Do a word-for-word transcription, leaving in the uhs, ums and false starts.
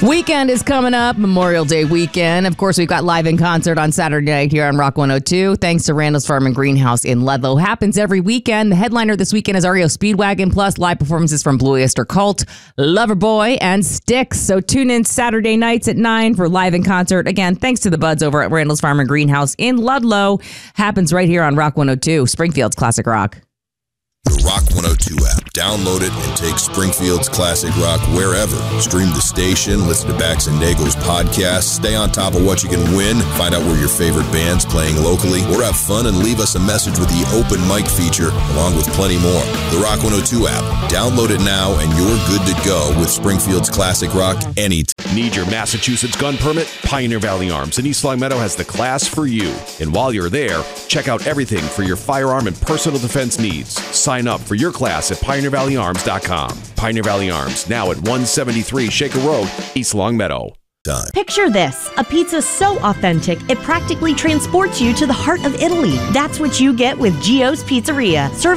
Weekend is coming up, Memorial Day weekend. Of course, we've got live in concert on Saturday night here on Rock one oh two. Thanks to Randall's Farm and Greenhouse in Ludlow. Happens every weekend. The headliner this weekend is R E O Speedwagon, plus live performances from Blue Oyster Cult, Loverboy, and Styx. So tune in Saturday nights at nine for live in concert. Again, thanks to the buds over at Randall's Farm and Greenhouse in Ludlow. Happens right here on Rock one oh two, Springfield's Classic Rock. The Rock one oh two app. Download it and take Springfield's Classic Rock wherever. Stream the station, listen to Bax and Nagel's podcast, stay on top of what you can win, find out where your favorite band's playing locally, or have fun and leave us a message with the open mic feature, along with plenty more. The Rock one oh two app. Download it now and you're good to go with Springfield's Classic Rock anytime. Need your Massachusetts gun permit? Pioneer Valley Arms in East Longmeadow has the class for you. And while you're there, check out everything for your firearm and personal defense needs. Sign up for your class at pioneer valley arms dot com. Pioneer Valley Arms, now at one seventy-three Shaker Road, East Longmeadow. Time. Picture this, a pizza so authentic, it practically transports you to the heart of Italy. That's what you get with Gio's Pizzeria. Serving